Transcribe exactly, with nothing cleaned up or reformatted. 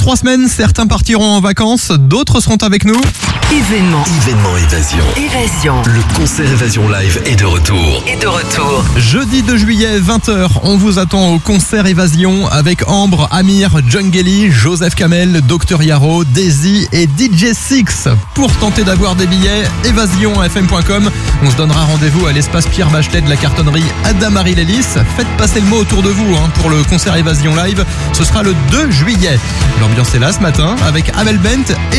Trois semaines, certains partiront en vacances, d'autres seront avec nous. Événement. Événement Évasion. Évasion. Le concert Évasion Live est de retour. Et de retour. Jeudi deux juillet, vingt heures, on vous attend au concert Évasion avec Ambre, Amir, Djungeli, Joseph Kamel, Docteur Yaro, Daisy et D J Six. Pour tenter d'avoir des billets, évasion f m point com. On se donnera rendez-vous à l'espace Pierre Bachelet de la cartonnerie Adam-Marie Lélis. Faites passer le mot autour de vous hein, pour le concert Évasion Live. Ce sera le deux juillet. L'ambiance est là ce matin avec Amel Bent et